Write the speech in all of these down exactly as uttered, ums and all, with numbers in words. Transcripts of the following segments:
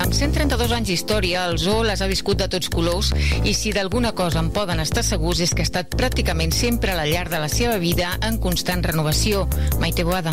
Amb cent trenta-dos anys d'història, el zoo les ha viscut de tots colors i si d'alguna cosa en poden estar segurs és que ha estat pràcticament sempre al llarg de la seva vida en constant renovació. Maite Boada.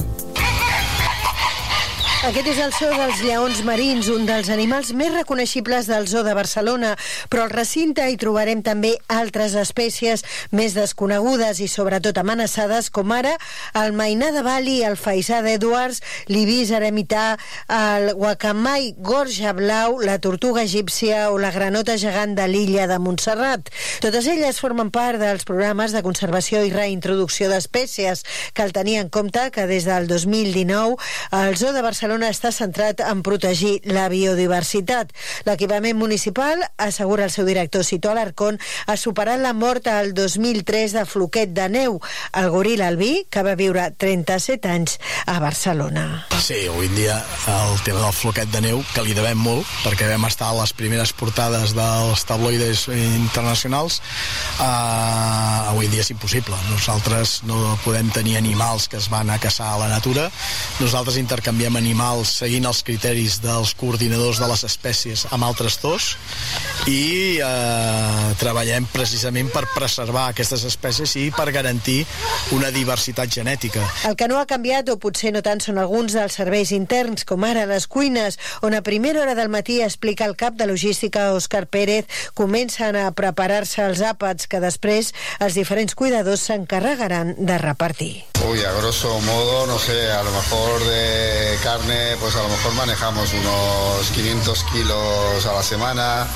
Aquest és el so dels lleons marins, un dels animals més reconeixibles del Zoo de Barcelona, però al recinte hi trobarem també altres espècies més desconegudes i sobretot amenaçades, com ara el mainà de Bali, el faisà d'Edwards, l'ibis eremità, el guacamai gorja blau, la tortuga egípcia o la granota gegant de l'illa de Montserrat. Totes elles formen part dels programes de conservació i reintroducció d'espècies. Cal tenir en compte que des del dos mil dinou el Zoo de Barcelona està centrat en protegir la biodiversitat. L'equipament municipal, assegura el seu director Cito Alarcón, ha superat la mort al dos mil tres de Floquet de Neu, el goril albí que va viure trenta-set anys a Barcelona. Sí, avui en dia el tema del Floquet de Neu, que li devem molt, perquè vam estar a les primeres portades dels tabloides internacionals, uh, avui en dia és impossible. Nosaltres no podem tenir animals que es van a caçar a la natura, nosaltres intercanviem animals seguint els criteris dels coordinadors de les espècies amb altres zoos i eh, treballem precisament per preservar aquestes espècies i per garantir una diversitat genètica. El que no ha canviat, o potser no tant, són alguns dels serveis interns, com ara les cuines, on a primera hora del matí, explica el cap de logística Òscar Pérez, comencen a preparar-se els àpats que després els diferents cuidadors s'encarregaran de repartir. Uy, a grosso modo, no sé, a lo mejor de carne, pues a lo mejor manejamos unos quinientos kilos a la semana,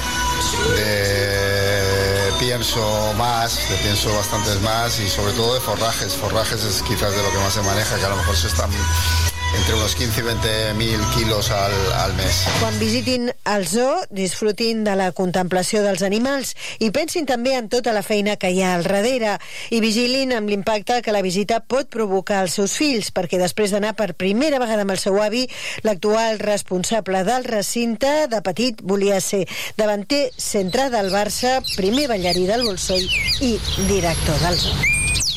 de pienso más, de pienso bastantes más y sobre todo de forrajes. Forrajes es quizás de lo que más se maneja, que a lo mejor se están entre unos quinze i veinte mil quilos al, al mes. Quan visitin el zoo, disfrutin de la contemplació dels animals i pensin també en tota la feina que hi ha al darrere i vigilin amb l'impacte que la visita pot provocar als seus fills, perquè després d'anar per primera vegada amb el seu avi, l'actual responsable del recinte, de petit volia ser davanter centre del Barça, primer ballarí del Bolsoll i director del zoo.